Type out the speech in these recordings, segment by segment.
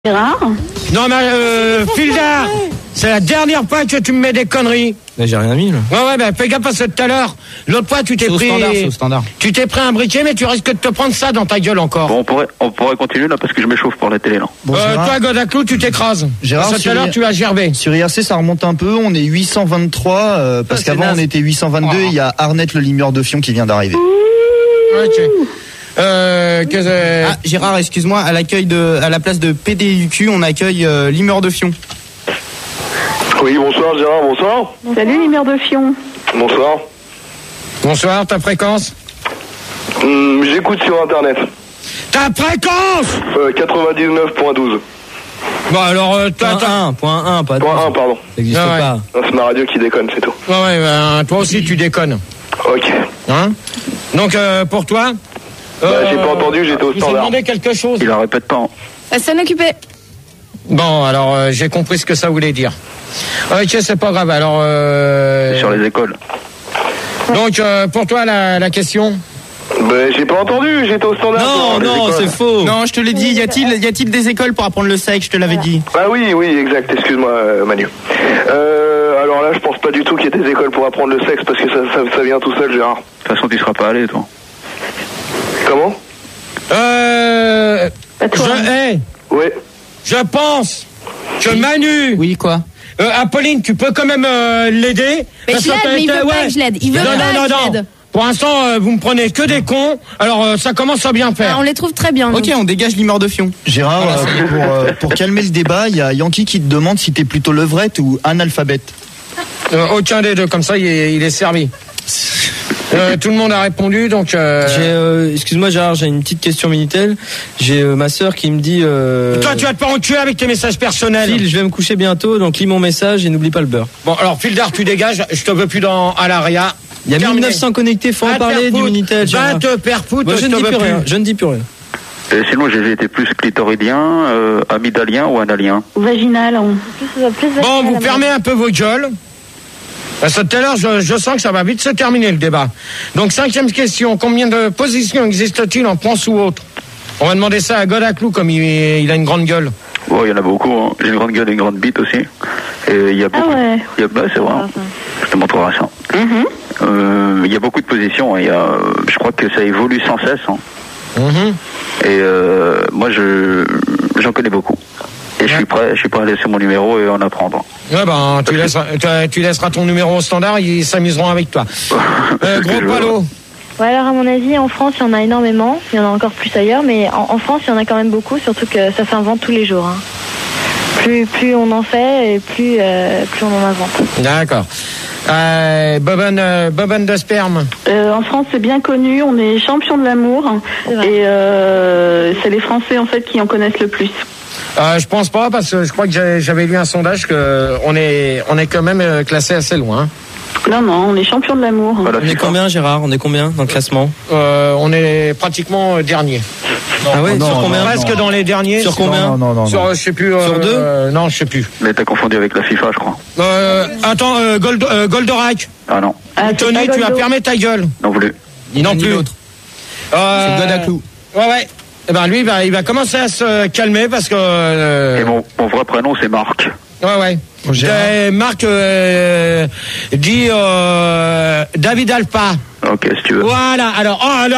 Gérard ? Non mais Fildar, c'est la dernière fois que tu me mets des conneries. Mais j'ai rien mis là. Ouais, bah fais gaffe à ça tout à l'heure. L'autre fois tu t'es pris. C'est au standard. Tu t'es pris un briquet, mais tu risques de te prendre ça dans ta gueule encore. Bon, on pourrait continuer là parce que je m'échauffe pour la télé là. Bon, toi Godaclou, tu t'écrases. Gérard, tout à l'heure tu as gervé. Sur IRC ça remonte un peu, on est 823 parce qu'avant on était 822, il y a Arnette le limeur de Fion qui vient d'arriver. Ok. Gérard, excuse-moi, à la place de PDUQ, on accueille Limeur de Fion. Oui, bonsoir Gérard, bonsoir. Salut Limeur de Fion. Bonsoir. Bonsoir, ta fréquence? J'écoute sur internet. Ta fréquence 99.12. Bon alors, Point 1, pas 2. Point 1, pardon. Ça n'existe Ah ouais. pas. Non, c'est ma radio qui déconne, c'est tout. Ouais, toi aussi tu déconnes. Ok. Hein? Donc pour toi J'ai pas entendu, j'étais au il s'est standard. demandé quelque chose. Il la répète pas. Scène occupée. Bon, alors j'ai compris ce que ça voulait dire. Ok, c'est pas grave. Alors. C'est sur les écoles. Donc pour toi la question. J'ai pas entendu, j'étais au standard. Non, c'est faux. Non, je te l'ai dit, y a-t-il des écoles pour apprendre le sexe, je te l'avais dit. Ah oui, exact, excuse-moi Manu. Alors là, je pense pas du tout qu'il y ait des écoles pour apprendre le sexe parce que ça vient tout seul, Gérard. De toute façon, tu seras pas allé, toi. Comment Ouais. Je pense que Manu. Oui, quoi? Apolline, tu peux quand même l'aider. Mais je l'aide, mais il veut pas que je l'aide. Il veut pas que je l'aide. Pour l'instant, vous me prenez que des cons. Alors, ça commence à bien faire. On les trouve très bien. Ok, on dégage Limeur de Fion. Gérard, pour calmer le débat, il y a Yankee qui te demande si t'es plutôt levrette ou analphabète. Aucun des deux, comme ça, il est servi. Tout le monde a répondu, donc. Excuse-moi Gérard, j'ai une petite question Minitel. J'ai ma sœur qui me dit. Toi, tu vas te pas enculer avec tes messages personnels. Phil, je vais me coucher bientôt, donc lis mon message et n'oublie pas le beurre. Bon, alors Fildar, tu dégages. Je te veux plus à l'ARIA. Il y a 1900 connectés, faut en parler du Minitel. Va te faire foutre, je ne dis plus rien. Et sinon, j'ai été plus clitoridien, amygdalien ou analien. Vaginal. Bon, vous fermez un peu vos gueules. Parce que tout à l'heure, je sens que ça va vite se terminer le débat. Donc, 5e question. Combien de positions existe-t-il en France ou autre? On va demander ça à Godaclou, comme il a une grande gueule. Oh, il y en a beaucoup. Hein. J'ai une grande gueule et une grande bite aussi. Et il y a beaucoup. Ah ouais. C'est vrai. Je te montrerai ça. Il y a beaucoup de positions. Je crois que ça évolue sans cesse. Hein. Et moi, j'en connais beaucoup. Et je suis prêt à laisser mon numéro et en apprendre. Ouais, ben, tu laisseras ton numéro au standard, ils s'amuseront avec toi. Gros Palo. Ouais, alors à mon avis, en France, il y en a énormément. Il y en a encore plus ailleurs, mais en France, il y en a quand même beaucoup, surtout que ça s'invente tous les jours. Hein. Plus on en fait, et plus on en invente. D'accord. Bobonne de sperme. En France, c'est bien connu, on est champion de l'amour. Et c'est les Français, en fait, qui en connaissent le plus. Je pense pas, parce que je crois que j'avais lu un sondage que on est quand même classé assez loin. Non, on est champion de l'amour. Voilà, On est combien Gérard? On est combien dans le classement? On est pratiquement dernier. Ah ouais, sur combien? Presque dans les derniers. Sur combien? Non. Sur, je sais plus. Sur 2? Non, je sais plus. Mais t'as confondu avec la FIFA, je crois. Attends, Goldorak. Ah non. Tony, tu vas fermer ta gueule. Non plus. Non plus. C'est Godaclou. Ouais. Eh ben lui, il va commencer à se calmer parce que. Et mon vrai prénom, c'est Marc. Ouais. Marc dit David Alpha. Ok, si tu veux. Voilà. Alors,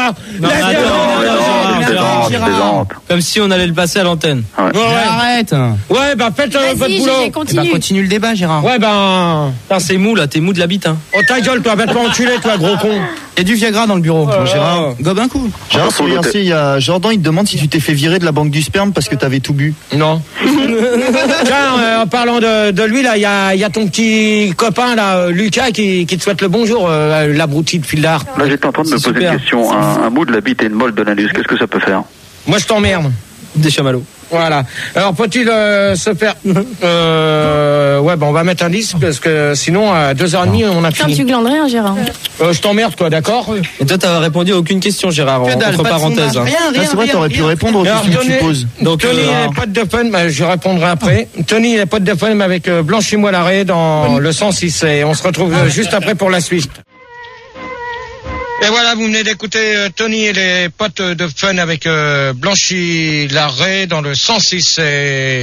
Plaisante. Comme si on allait le passer à l'antenne. Ouais. Arrête. Ouais, faites votre boulot. Continue. Continue le débat, Gérard. Ouais, Putain, c'est mou là, t'es mou de la bite. Hein. Oh ta gueule, toi, va te enculer, toi, gros con. Il y a du Viagra dans le bureau. Gérard, gobe un coup. Gérard, sur IRC, il y a Jordan, il te demande si tu t'es fait virer de la banque du sperme parce que t'avais tout bu. Non. Tiens, en parlant de lui, là, il y a ton petit copain, là, Lucas, qui te souhaite le bonjour, l'abruti de Fildar. Là, j'étais en train de me poser une question. Un mou de la bite et une molle de l'anus, qu'est-ce que ça peut faire? Moi, je t'emmerde. Des chamallows. Voilà. Alors, peut-il se faire... ouais, on va mettre un 10, parce que sinon, à 2h30, on a Putain, fini. tu glandes rien, Gérard. Je t'emmerde, toi, d'accord? Et toi, t'as répondu à aucune question, Gérard, entre parenthèses. Hein. C'est vrai, t'aurais pu répondre aux questions que tu poses. Donc, Tony, il est pote de fun, je répondrai après. Tony, il est pote de fun avec Blanchis-moi l'arrêt dans le 106. Et on se retrouve juste après pour la suite. Et voilà, vous venez d'écouter Tony et les potes de fun avec Blanchi Larrey dans le 106.